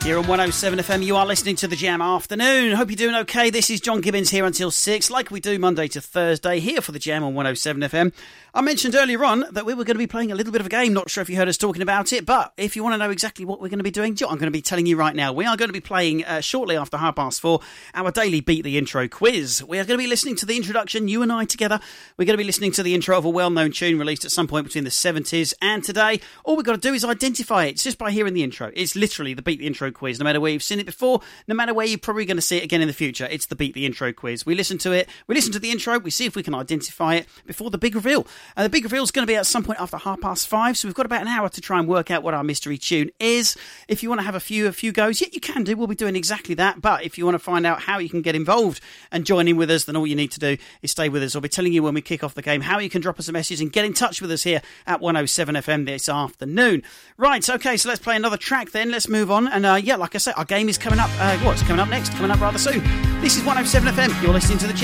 Here on 107 FM, you are listening to the Jam Afternoon. Hope you're doing okay. This is John Gibbons here until 6, like we do Monday to Thursday, here for the Jam on 107 FM. I mentioned earlier on that we were going to be playing a little bit of a game. Not sure if you heard us talking about it, but if you want to know exactly what we're going to be doing, I'm going to be telling you right now. We are going to be playing shortly after 4:30 our daily Beat the Intro quiz. We are going to be listening to the introduction, you and I together. We're going to be listening to the intro of a well-known tune released at some point between the 70s and today. All we've got to do is identify it. It's just by hearing the intro. It's literally the Beat the Intro quiz. No matter where you've seen it before, no matter where you're probably going to see it again in the future, it's the Beat the Intro quiz. We listen to it, we listen to the intro, we see if we can identify it before the big reveal. And the big reveal is going to be at some point after 5:30, so we've got about an hour to try and work out what our mystery tune is. If you want to have a few goes, yeah, you can do. We'll be doing exactly that. But if you want to find out how you can get involved and join in with us, then all you need to do is stay with us. I'll be telling you when we kick off the game how you can drop us a message and get in touch with us here at 107 FM this afternoon. Right, okay, so let's play another track then. Let's move on. And yeah, like I said, our game is coming up. What's coming up next? Coming up rather soon. This is 107 FM. You're listening to the